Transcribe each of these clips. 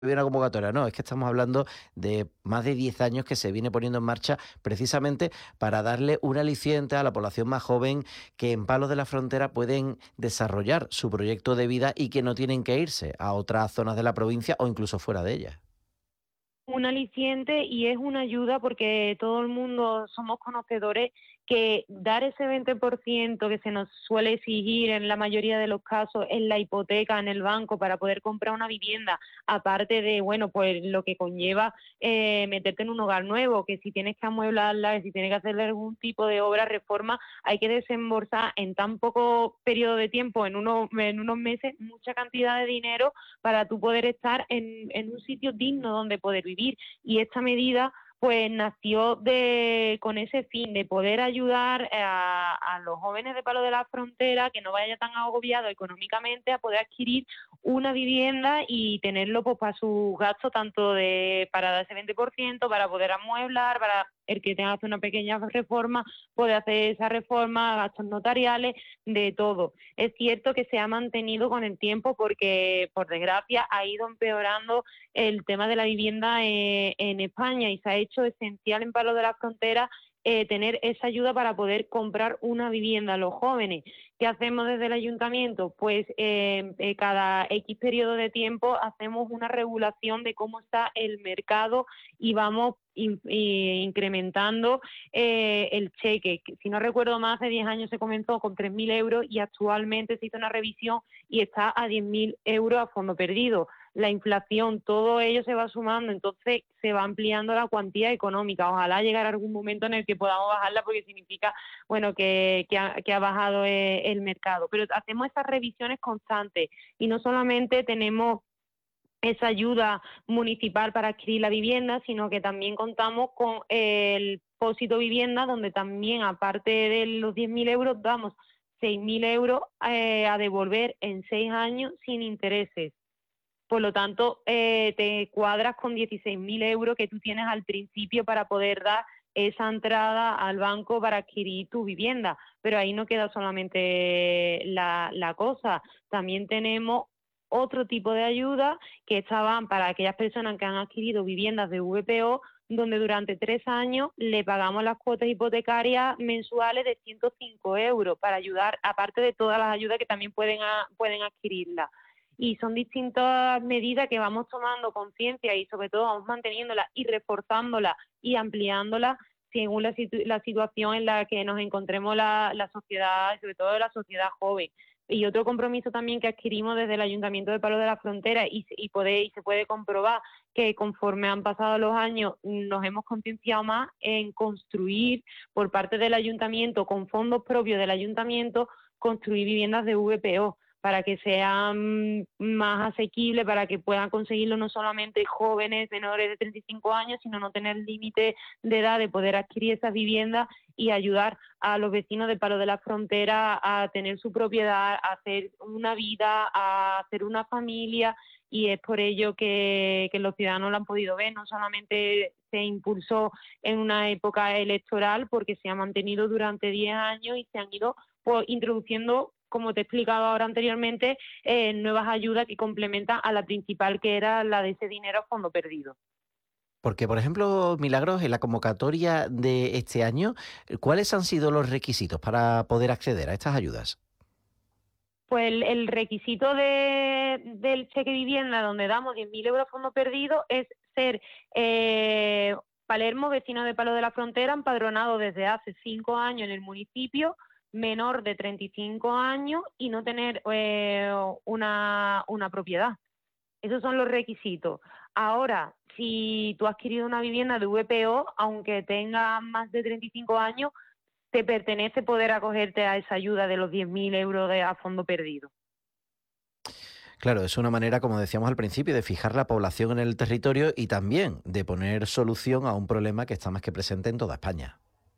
una convocatoria, no, es que estamos hablando de más de 10 años que se viene poniendo en marcha precisamente para darle un aliciente a la población más joven que en Palos de la Frontera pueden desarrollar su proyecto de vida y que no tienen que irse a otras zonas de la provincia o incluso fuera de ella. Un aliciente y es una ayuda porque todo el mundo somos conocedores que dar ese 20% que se nos suele exigir en la mayoría de los casos en la hipoteca, en el banco, para poder comprar una vivienda, aparte de, bueno, pues lo que conlleva meterte en un hogar nuevo, que si tienes que amueblarla, que si tienes que hacerle algún tipo de obra, reforma, hay que desembolsar en tan poco periodo de tiempo, en unos meses, mucha cantidad de dinero para tú poder estar en un sitio digno donde poder vivir. Y esta medida pues nació con ese fin de poder ayudar a los jóvenes de Palo de la Frontera que no vayan tan agobiados económicamente a poder adquirir una vivienda y tenerlo pues para sus gastos, tanto para dar ese 20%, para poder amueblar, para el que tenga que hacer una pequeña reforma, poder hacer esa reforma, gastos notariales, de todo. Es cierto que se ha mantenido con el tiempo porque, por desgracia, ha ido empeorando el tema de la vivienda en España y se ha hecho esencial en Palos de la Frontera tener esa ayuda para poder comprar una vivienda a los jóvenes. ¿Qué hacemos desde el ayuntamiento? Pues cada X periodo de tiempo hacemos una regulación de cómo está el mercado y vamos incrementando el cheque. Si no recuerdo más, hace 10 años se comenzó con 3.000 euros y actualmente se hizo una revisión y está a 10.000 euros a fondo perdido. La inflación, todo ello se va sumando, entonces se va ampliando la cuantía económica. Ojalá llegar a algún momento en el que podamos bajarla porque significa, bueno, que ha bajado el mercado. Pero hacemos estas revisiones constantes y no solamente tenemos esa ayuda municipal para adquirir la vivienda, sino que también contamos con el Pósito Vivienda, donde también, aparte de los 10.000 euros, damos 6.000 euros a devolver en 6 años sin intereses. Por lo tanto, te cuadras con 16.000 euros que tú tienes al principio para poder dar esa entrada al banco para adquirir tu vivienda. Pero ahí no queda solamente la cosa. También tenemos otro tipo de ayuda que estaban para aquellas personas que han adquirido viviendas de VPO, donde durante 3 años le pagamos las cuotas hipotecarias mensuales de 105 euros para ayudar, aparte de todas las ayudas que también pueden adquirirlas. Y son distintas medidas que vamos tomando conciencia y sobre todo vamos manteniéndolas y reforzándolas y ampliándolas según la situación en la que nos encontremos la sociedad, sobre todo la sociedad joven. Y otro compromiso también que adquirimos desde el Ayuntamiento de Palos de la Frontera y se puede comprobar que conforme han pasado los años nos hemos concienciado más en construir por parte del Ayuntamiento, con fondos propios del Ayuntamiento, construir viviendas de VPO para que sean más asequibles, para que puedan conseguirlo no solamente jóvenes menores de 35 años, sino no tener límite de edad de poder adquirir esas viviendas y ayudar a los vecinos de Palo de la Frontera a tener su propiedad, a hacer una vida, a hacer una familia, y es por ello que los ciudadanos lo han podido ver. No solamente se impulsó en una época electoral, porque se ha mantenido durante 10 años y se han ido pues introduciendo, como te he explicado ahora anteriormente, nuevas ayudas que complementan a la principal, que era la de ese dinero a fondo perdido. Porque, por ejemplo, Milagros, en la convocatoria de este año, ¿cuáles han sido los requisitos para poder acceder a estas ayudas? Pues el requisito del cheque vivienda, donde damos 10.000 euros a fondo perdido, es ser Palermo, vecino de Palo de la Frontera, empadronado desde hace 5 años en el municipio, menor de 35 años y no tener una propiedad. Esos son los requisitos. Ahora, si tú has adquirido una vivienda de VPO, aunque tenga más de 35 años, te pertenece poder acogerte a esa ayuda de los 10.000 euros a fondo perdido. Claro, es una manera, como decíamos al principio, de fijar la población en el territorio y también de poner solución a un problema que está más que presente en toda España.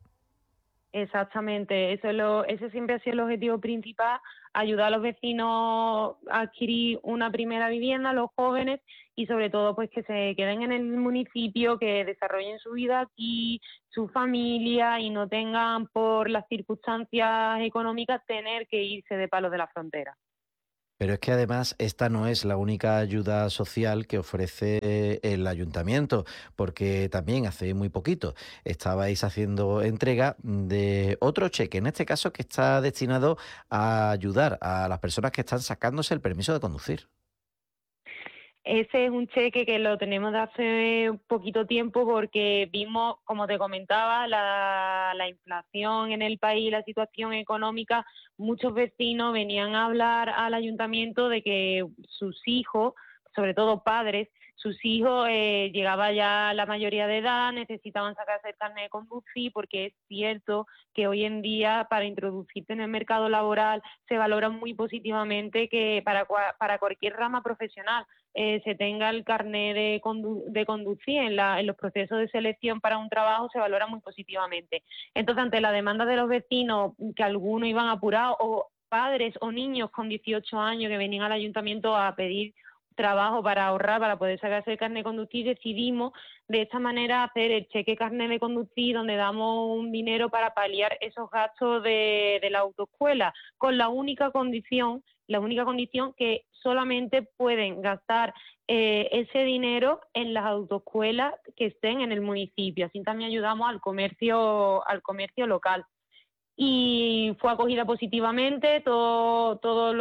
Exactamente, ese siempre ha sido el objetivo principal, ayudar a los vecinos a adquirir una primera vivienda, a los jóvenes, y sobre todo pues que se queden en el municipio, que desarrollen su vida aquí, su familia, y no tengan por las circunstancias económicas tener que irse de Palos de la Frontera. Pero es que además esta no es la única ayuda social que ofrece el ayuntamiento, porque también hace muy poquito estabais haciendo entrega de otro cheque, en este caso que está destinado a ayudar a las personas que están sacándose el permiso de conducir. Ese es un cheque que lo tenemos de hace poquito tiempo porque vimos, como te comentaba, la inflación en el país, la situación económica. Muchos vecinos venían a hablar al ayuntamiento de que sus hijos, sobre todo padres, sus hijos llegaba ya la mayoría de edad, necesitaban sacarse el carnet de conducir, porque es cierto que hoy en día para introducirte en el mercado laboral se valora muy positivamente que para cualquier rama profesional se tenga el carnet de conducir en los procesos de selección para un trabajo, se valora muy positivamente. Entonces, ante la demanda de los vecinos, que algunos iban apurados, o padres o niños con 18 años que venían al ayuntamiento a pedir trabajo para ahorrar, para poder sacarse el carnet de conducir, decidimos de esta manera hacer el cheque carnet de conducir, donde damos un dinero para paliar esos gastos de la autoescuela, con la única condición que solamente pueden gastar ese dinero en las autoescuelas que estén en el municipio. Así también ayudamos al comercio local. Y fue acogida positivamente. Todos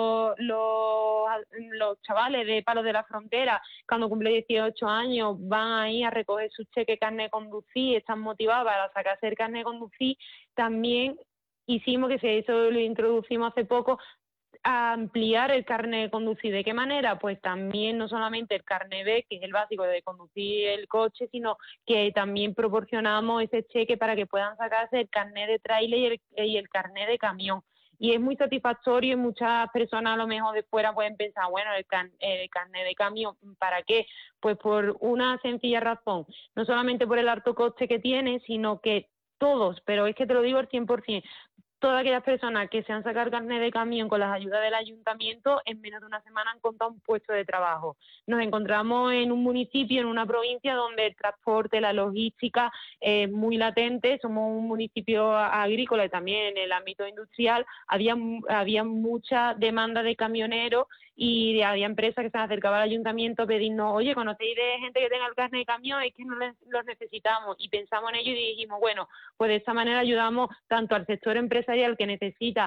los chavales de Palos de la Frontera, cuando cumple 18 años, van ahí a recoger su cheque carnet de conducir, están motivados para sacarse el carnet de conducir. También hicimos, eso lo introducimos hace poco, a ampliar el carnet de conducir. ¿De qué manera? Pues también no solamente el carnet B, que es el básico de conducir el coche, sino que también proporcionamos ese cheque para que puedan sacarse el carnet de tráiler y el carnet de camión. Y es muy satisfactorio, y muchas personas a lo mejor de fuera pueden pensar, bueno, el carnet de camión, ¿para qué? Pues por una sencilla razón, no solamente por el alto coste que tiene, sino que todos, pero es que te lo digo al 100%, todas aquellas personas que se han sacado el carnet de camión con las ayudas del ayuntamiento, en menos de una semana han encontrado un puesto de trabajo. Nos encontramos en un municipio, en una provincia donde el transporte, la logística es muy latente. Somos un municipio agrícola y también en el ámbito industrial había mucha demanda de camioneros y había empresas que se acercaban al ayuntamiento a pedirnos, oye, ¿conocéis de gente que tenga el carnet de camión? Es que no los necesitamos. Y pensamos en ello y dijimos, bueno, pues de esta manera ayudamos tanto al sector empresarial que necesita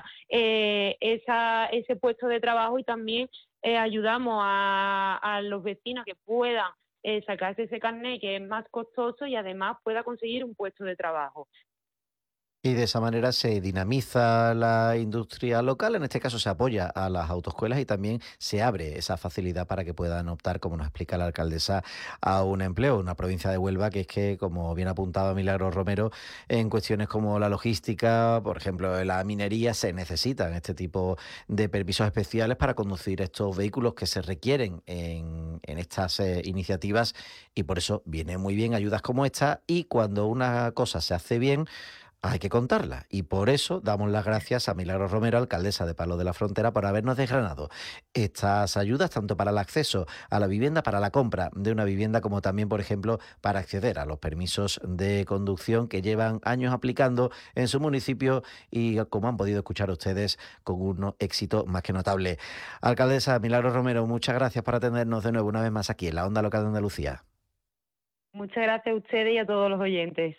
ese puesto de trabajo, y también ayudamos a los vecinos que puedan sacarse ese carnet, que es más costoso, y además pueda conseguir un puesto de trabajo. Y de esa manera se dinamiza la industria local, en este caso se apoya a las autoescuelas y también se abre esa facilidad para que puedan optar, como nos explica la alcaldesa, a un empleo. Una provincia de Huelva que es que, como bien apuntaba Milagros Romero, en cuestiones como la logística, por ejemplo, la minería, se necesitan este tipo de permisos especiales para conducir estos vehículos que se requieren en estas iniciativas, y por eso viene muy bien ayudas como esta, y cuando una cosa se hace bien, hay que contarla, y por eso damos las gracias a Milagros Romero, alcaldesa de Palos de la Frontera, por habernos desgranado estas ayudas, tanto para el acceso a la vivienda, para la compra de una vivienda, como también, por ejemplo, para acceder a los permisos de conducción que llevan años aplicando en su municipio y, como han podido escuchar ustedes, con un éxito más que notable. Alcaldesa Milagros Romero, muchas gracias por atendernos de nuevo una vez más aquí en la Onda Local de Andalucía. Muchas gracias a ustedes y a todos los oyentes.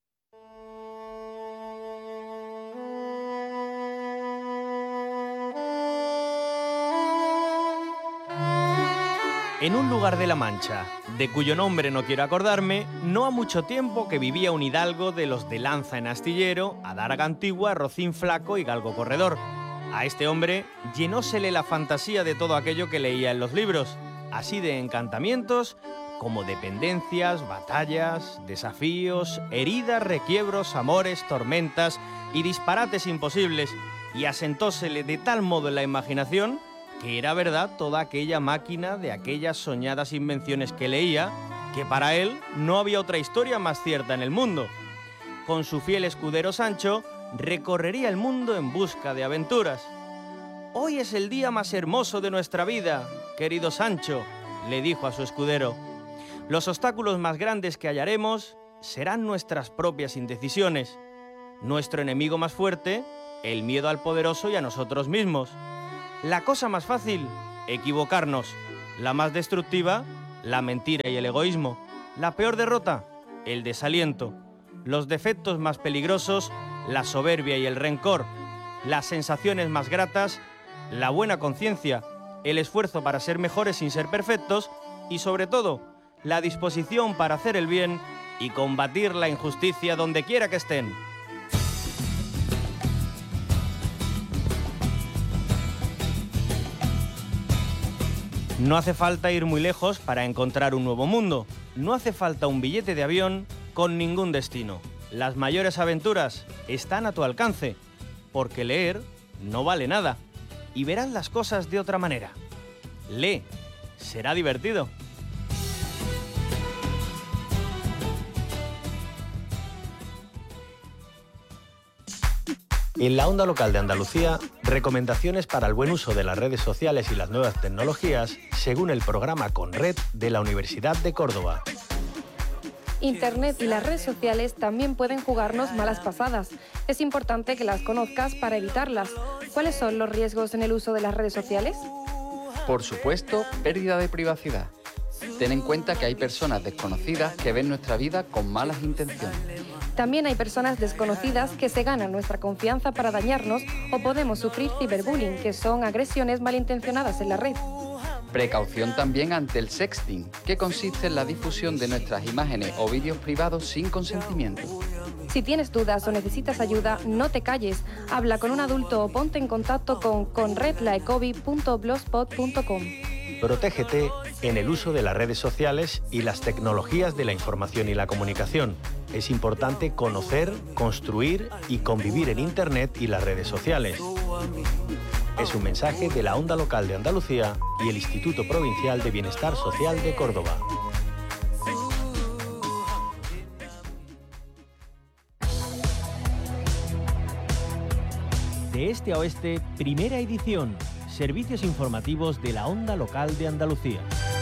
En un lugar de La Mancha, de cuyo nombre no quiero acordarme, no ha mucho tiempo que vivía un hidalgo de los de lanza en astillero, adarga antigua, rocín flaco y galgo corredor. A este hombre llenósele la fantasía de todo aquello que leía en los libros, así de encantamientos como dependencias, batallas, desafíos, heridas, requiebros, amores, tormentas y disparates imposibles, y asentósele de tal modo en la imaginación que era verdad toda aquella máquina de aquellas soñadas invenciones que leía, que para él no había otra historia más cierta en el mundo. Con su fiel escudero Sancho, recorrería el mundo en busca de aventuras. «Hoy es el día más hermoso de nuestra vida, querido Sancho», le dijo a su escudero. «Los obstáculos más grandes que hallaremos serán nuestras propias indecisiones. Nuestro enemigo más fuerte, el miedo al poderoso y a nosotros mismos. La cosa más fácil, equivocarnos. La más destructiva, la mentira y el egoísmo. La peor derrota, el desaliento. Los defectos más peligrosos, la soberbia y el rencor. Las sensaciones más gratas, la buena conciencia, el esfuerzo para ser mejores sin ser perfectos y, sobre todo, la disposición para hacer el bien y combatir la injusticia donde quiera que estén. No hace falta ir muy lejos para encontrar un nuevo mundo. No hace falta un billete de avión con ningún destino. Las mayores aventuras están a tu alcance, porque leer no vale nada y verás las cosas de otra manera. Lee, será divertido. En la Onda Local de Andalucía, recomendaciones para el buen uso de las redes sociales y las nuevas tecnologías, según el programa Conred de la Universidad de Córdoba. Internet y las redes sociales también pueden jugarnos malas pasadas. Es importante que las conozcas para evitarlas. ¿Cuáles son los riesgos en el uso de las redes sociales? Por supuesto, pérdida de privacidad. Ten en cuenta que hay personas desconocidas que ven nuestra vida con malas intenciones. También hay personas desconocidas que se ganan nuestra confianza para dañarnos o podemos sufrir ciberbullying, que son agresiones malintencionadas en la red. Precaución también ante el sexting, que consiste en la difusión de nuestras imágenes o vídeos privados sin consentimiento. Si tienes dudas o necesitas ayuda, no te calles. Habla con un adulto o ponte en contacto con conredlaecovi.blogspot.com. Protégete en el uso de las redes sociales y las tecnologías de la información y la comunicación. Es importante conocer, construir y convivir en Internet y las redes sociales. Es un mensaje de la Onda Local de Andalucía y el Instituto Provincial de Bienestar Social de Córdoba. De este a oeste, primera edición. Servicios informativos de la Onda Local de Andalucía.